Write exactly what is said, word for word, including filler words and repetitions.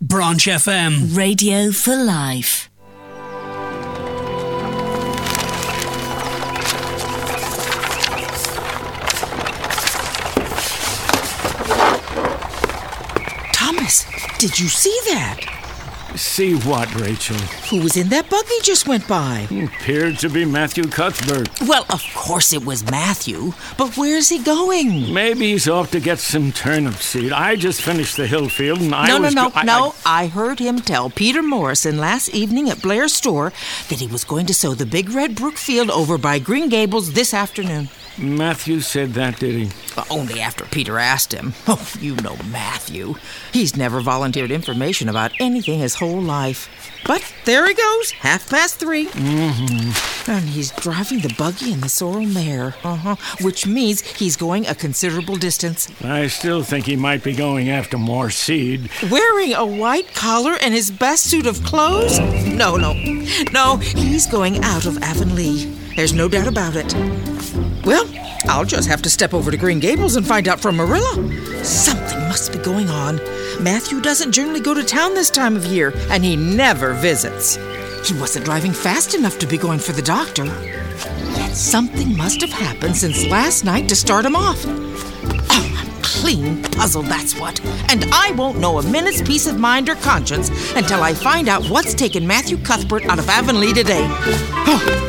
Branch F M. Radio for life. Thomas, did you see that? See what, Rachel? Who was in that buggy just went by? Appeared to be Matthew Cuthbert. Well, of course it was Matthew, but where's he going? Maybe he's off to get some turnip seed. I just finished the hill field and I no, was... No, no, go- I, no, I... I heard him tell Peter Morrison last evening at Blair's store that he was going to sow the Big Red Brook field over by Green Gables this afternoon. Matthew said that, did he? Well, only after Peter asked him. Oh, you know Matthew. He's never volunteered information about anything his whole life. But there he goes, half past three. Mm-hmm. And he's driving the buggy and the sorrel mare, uh-huh, which means he's going a considerable distance. I still think he might be going after more seed. Wearing a white collar and his best suit of clothes? No, no, no, he's going out of Avonlea. There's no doubt about it. Well, I'll just have to step over to Green Gables and find out from Marilla. Something must be going on. Matthew doesn't generally go to town this time of year, and he never visits. He wasn't driving fast enough to be going for the doctor. Yet something must have happened since last night to start him off. Oh, I'm clean puzzled, that's what. And I won't know a minute's peace of mind or conscience until I find out what's taken Matthew Cuthbert out of Avonlea today. Oh.